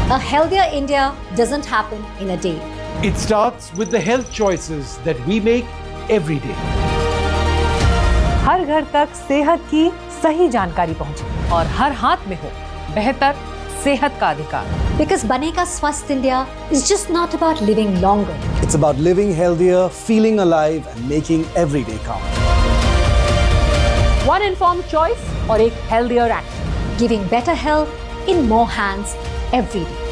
A healthier India doesn't happen in a day. It starts with the health choices that we make every day. हर घर तक सेहत की सही जानकारी पहुंचे और हर हाथ में हो बेहतर सेहत का अधिकार. Because Banega Swasth India is just not about living longer. It's about living healthier, feeling alive and making every day count. One informed choice और एक healthier action. Giving better health in more hands every day.